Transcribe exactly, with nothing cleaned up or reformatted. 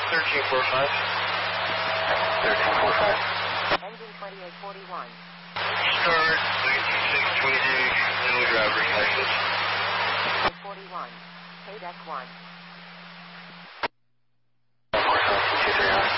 thirteen forty-five. thirteen forty-five. Engine twenty-eight forty-one. Start nineteen six twenty-two, no driver's license. forty-one. K deck one. forty-five, two two three nine.